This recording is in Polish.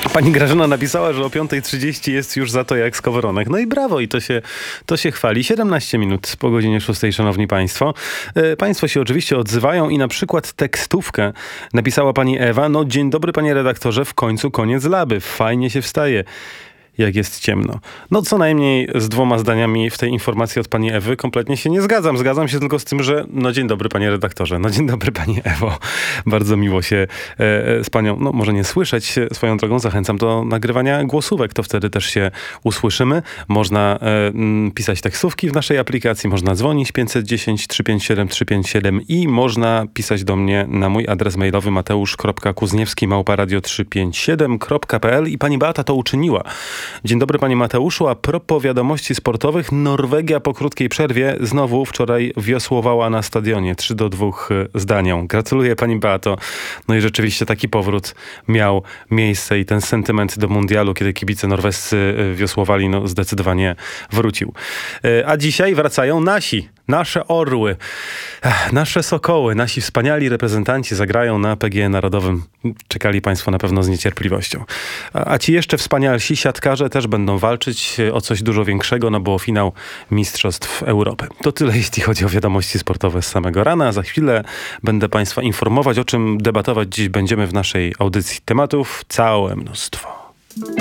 Pani Grażyna napisała, że o 5:30 jest już za to jak skowronek. No i brawo, i to się chwali. 17 minut po godzinie 6, szanowni państwo. Państwo się oczywiście odzywają i na przykład tekstówkę napisała pani Ewa. No dzień dobry, panie redaktorze, w końcu koniec laby. Fajnie się wstaje, jak jest ciemno. No co najmniej z 2 zdaniami w tej informacji od pani Ewy kompletnie się nie zgadzam. Zgadzam się tylko z tym, że no dzień dobry, panie redaktorze. No dzień dobry, pani Ewo. Bardzo miło się z panią, no może nie słyszeć, swoją drogą zachęcam do nagrywania głosówek. To wtedy też się usłyszymy. Można pisać tekstówki w naszej aplikacji, można dzwonić 510 357 357 i można pisać do mnie na mój adres mailowy mateusz.kuzniewski@radio357.pl i pani Beata to uczyniła. Dzień dobry, panie Mateuszu. A propos wiadomości sportowych, Norwegia po krótkiej przerwie znowu wczoraj wiosłowała na stadionie 3-2 z Danią. Gratuluję, pani Beato. No i rzeczywiście taki powrót miał miejsce i ten sentyment do mundialu, kiedy kibice norwescy wiosłowali, no zdecydowanie wrócił. A dzisiaj wracają nasze orły, nasze sokoły, nasi wspaniali reprezentanci zagrają na PGE Narodowym. Czekali państwo na pewno z niecierpliwością. A ci jeszcze wspanialsi siatkarze też będą walczyć o coś dużo większego, no bo finał Mistrzostw Europy. To tyle, jeśli chodzi o wiadomości sportowe z samego rana. Za chwilę będę państwa informować, o czym debatować dziś będziemy w naszej audycji. Tematów całe mnóstwo.